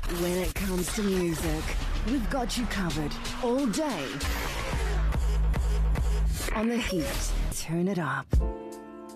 When it comes to music, we've got you covered all day. On the Heat, turn it up.